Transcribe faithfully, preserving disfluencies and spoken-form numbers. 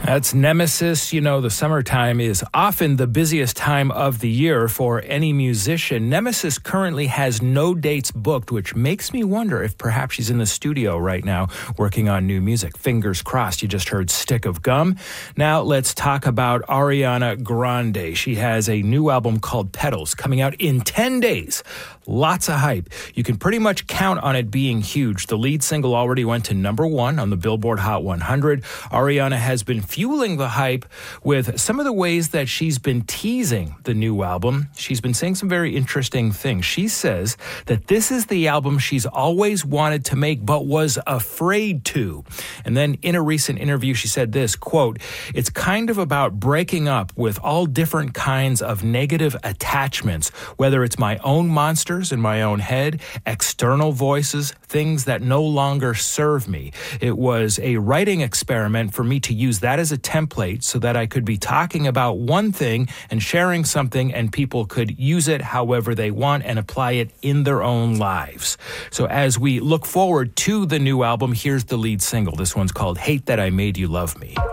That's Nemesis. You know, the summertime is often the busiest time of the year for any musician. Nemesis currently has no dates booked, which makes me wonder if perhaps she's in the studio right now working on new music. Fingers crossed. You just heard Stick of Gum. Now let's talk about Ariana Grande. She has a new album called Petals coming out in ten days. Lots of hype. You can pretty much count on it being huge. The lead single already went to number one on the Billboard Hot one hundred. Ariana has been fueling the hype with some of the ways that she's been teasing the new album. She's been saying some very interesting things. She says that this is the album she's always wanted to make but was afraid to. And then in a recent interview, she said this, quote, "It's kind of about breaking up with all different kinds of negative attachments, whether it's my own monsters in my own head, external voices, things that no longer serve me. It was a writing experiment for me to use that as a template so that I could be talking about one thing and sharing something and people could use it however they want and apply it in their own lives." So as we look forward to the new album, here's the lead single. This one's called Hate That I Made You Love Me.